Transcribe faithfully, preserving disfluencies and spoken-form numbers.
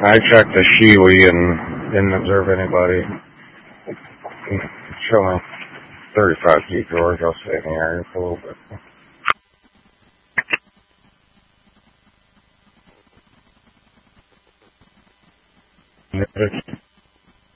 I checked the Sheely and didn't observe anybody. Showing thirty-five feet George. I'll stay in the area for a little bit.